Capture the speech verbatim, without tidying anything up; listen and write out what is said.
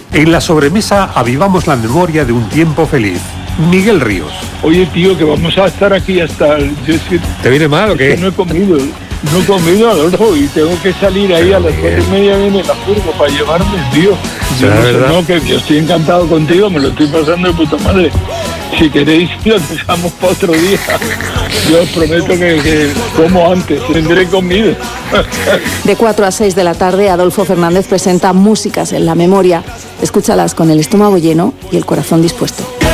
En la sobremesa avivamos la memoria de un tiempo feliz. Miguel Ríos. Oye, tío, que vamos a estar aquí hasta... El... ¿Te viene mal o qué? Es que no he comido, no he comido, Adolfo, y tengo que salir ahí. Pero a las cuatro y media viene la furgo para llevarme, tío. Yo no, sé, no, que yo estoy encantado contigo, me lo estoy pasando de puta madre. Si queréis, lo dejamos para otro día. Yo os prometo que, que como antes, tendré comido. De cuatro a seis de la tarde, Adolfo Fernández presenta Músicas en la Memoria. Escúchalas con el estómago lleno y el corazón dispuesto.